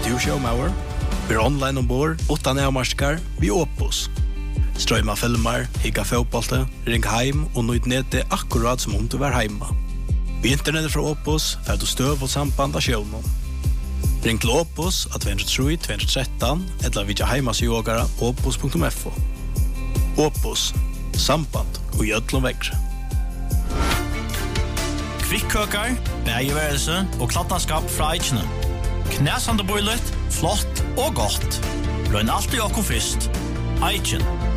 du showmauer? Vi online ombord, utan avmarskar, vi Opus. Strøyma filmer, higga fotbollte, ring heim og nøyd nede akkurat som om du var heima. Vi internettet fra Opus får du støv og samband av sjøvnen. Ring til Opus at 203-213 eller vidja heimasjågara opus.fo. Opus, samband og gjødlom vekkre. Kvikkøkar, bergeværelse og klattenskap fra Eichene. Knæsande bøylet, flott og godt. Løgn alltid okkur fyrst. Eichen.